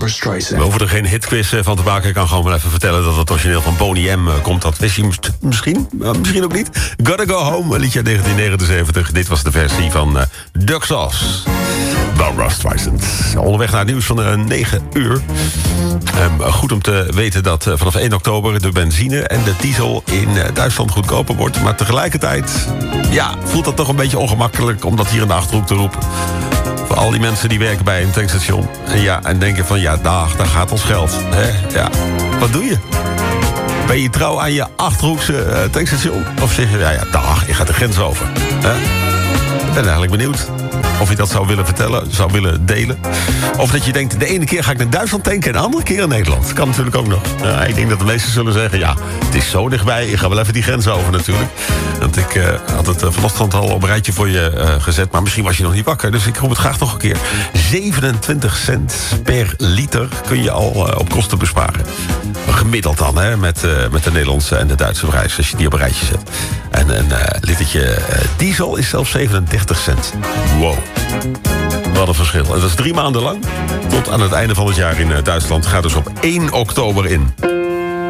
Barbra Streisand. We hoeven er geen hitquiz van te maken. Ik kan gewoon wel even vertellen dat het origineel van Boney M. komt. Dat wist je misschien, misschien ook niet. Gotta Go Home, een liedje uit 1979. Dit was de versie van Duck Sauce. Barbra Streisand. Onderweg naar het nieuws van 9 uur. Goed om te weten dat vanaf 1 oktober de benzine en de diesel in Duitsland goedkoper wordt. Maar tegelijkertijd voelt dat toch een beetje ongemakkelijk om dat hier in de Achterhoek te roepen. Voor al die mensen die werken bij een tankstation. En denken van daar gaat ons geld. Hè? Ja. Wat doe je? Ben je trouw aan je Achterhoekse tankstation? Of zeg je, dag, ik ga de grens over. Hè? Ik ben eigenlijk benieuwd of je dat zou willen vertellen, zou willen delen. Of dat je denkt, de ene keer ga ik naar Duitsland tanken en de andere keer in Nederland. Kan natuurlijk ook nog. Ik denk dat de meesten zullen zeggen, het is zo dichtbij, ik ga wel even die grens over natuurlijk. Want ik had het vanochtend al op een rijtje voor je gezet, maar misschien was je nog niet wakker. Dus ik roep het graag nog een keer. 27 cent per liter kun je al op kosten besparen. Gemiddeld dan, hè, met de Nederlandse en de Duitse prijs, als je die op een rijtje zet. En een litertje diesel is zelfs 37 cent. Wow. Wat een verschil. En dat is 3 maanden lang. Tot aan het einde van het jaar in Duitsland. Gaat dus op 1 oktober in.